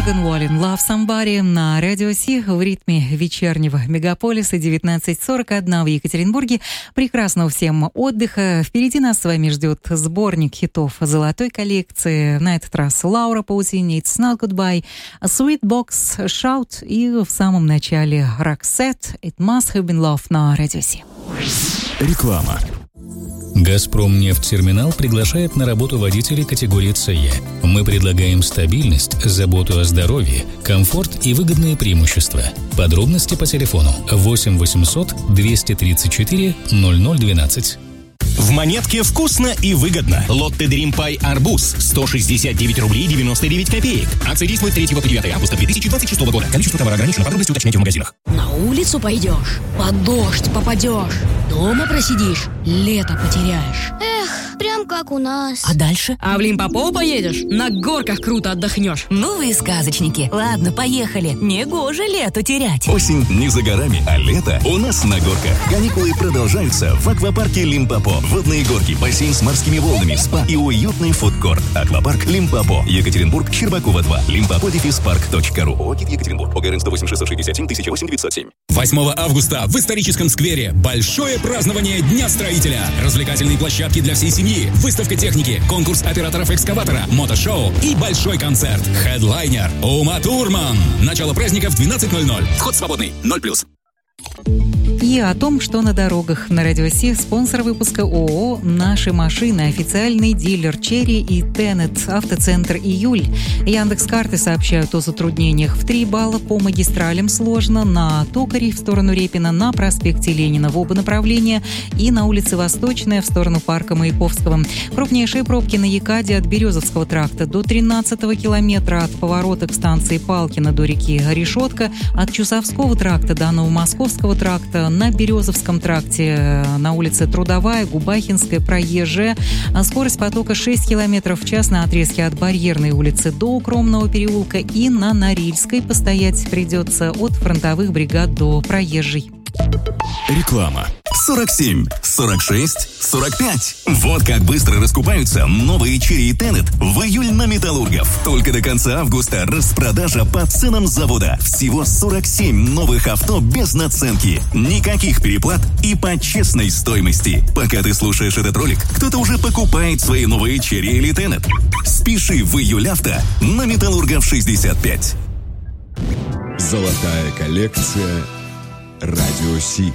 Морган Уоллен «Love Somebody» на Радио Си в ритме вечернего мегаполиса. 19:41 в Екатеринбурге. Прекрасного всем отдыха. Впереди нас с вами ждет сборник хитов золотой коллекции. На этот раз Лаура Паутини «It's Not Goodbye», Sweetbox «Shout» и в самом начале Roxette «It Must Have Been Love» на Радио Си. Реклама. «Газпромнефть-терминал» приглашает на работу водителей категории СЕ. Мы предлагаем стабильность, заботу о здоровье, комфорт и выгодные преимущества. Подробности по телефону 8 800 234 0012. В Монетке вкусно и выгодно. Лотте Дрим Пай Арбуз 169 рублей 99 копеек. Акция действует с 3 по 9 августа 2026 года. Количество товара ограничено. Подробности уточняйте в магазинах. На улицу пойдешь, под дождь попадешь, дома просидишь, лето потеряешь. Эх, прям как у нас. А дальше? А в Лимпопо поедешь, на горках круто отдохнешь. Ну вы и сказочники. Ладно, поехали. Негоже лето терять. Осень не за горами, а лето у нас на горках. Каникулы продолжаются в аквапарке Лимпопо. Водные горки, бассейн с морскими волнами, спа и уютный фудкорт. Аквапарк Лимпопо. Екатеринбург, Щербакова 2. limpopo-park.ru. ОГИ Екатеринбург. ОГРН 108 667 1008 907. 8 августа в историческом сквере большое празднование Дня строителя. Развлекательные площадки для всей семьи, выставка техники, конкурс операторов экскаватора, мотошоу и большой концерт. Хедлайнер Ума Турман. Начало праздника в 12:00. Вход свободный. 0+. И о том, что на дорогах. На Радио Си спонсор выпуска ООО «Наши машины», официальный дилер «Черри» и «Тенет», автоцентр «Июль». Яндекс.Карты сообщают о затруднениях. В 3 балла по магистралям сложно, на Токаре в сторону Репина, на проспекте Ленина в оба направления и на улице Восточная в сторону парка Маяковского. Крупнейшие пробки на Якаде от Березовского тракта до 13-го километра, от поворота к станции Палкино до реки Решетка, от Чусовского тракта до Новомосковского тракта, на Березовском тракте, на улице Трудовая, Губахинская, Проезжая. Скорость потока 6 км в час на отрезке от Барьерной улицы до Укромного переулка, и на Норильской постоять придется от Фронтовых бригад до Проезжей. Реклама. 47, 46, 45. Вот как быстро раскупаются новые Черри и Тенет в июль на Металлургов. Только до конца августа распродажа по ценам завода. Всего 47 новых авто без наценки. Никаких переплат и по честной стоимости. Пока ты слушаешь этот ролик, кто-то уже покупает свои новые Черри или Тенет. Спеши в июль авто на Металлургов 65. Золотая коллекция Радио Си.